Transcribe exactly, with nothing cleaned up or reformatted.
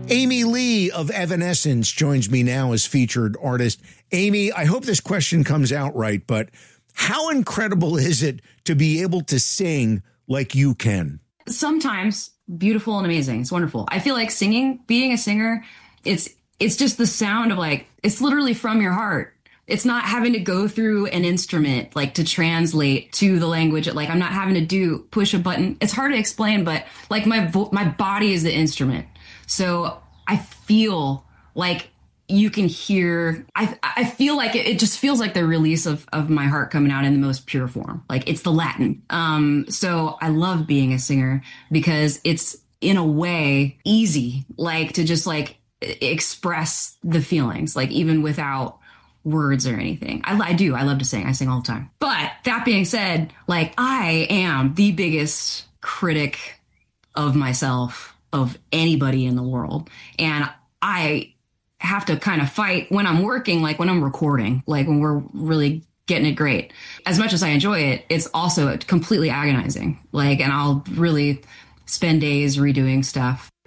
Amy Lee of Evanescence joins me now as featured artist. Amy, I hope this question comes out right, but how incredible is it to be able to sing like you can? Sometimes beautiful and amazing. It's wonderful. I feel like singing, being a singer, it's it's just the sound of like, it's literally from your heart. It's not having to go through an instrument, like to translate to the language. Like I'm not having to do, push a button. It's hard to explain, but like my, vo- my body is the instrument. So I feel like you can hear, I I feel like it, it just feels like the release of, of my heart coming out in the most pure form. Like it's the Latin. Um, so I love being a singer because it's in a way easy, like to just like express the feelings, like even without words or anything. I, I do. I love to sing. I sing all the time. But that being said, like I am the biggest critic of myself, of anybody in the world. And I have to kind of fight when I'm working, like when I'm recording, like when we're really getting it great. As much as I enjoy it, it's also completely agonizing. Like, and I'll really spend days redoing stuff.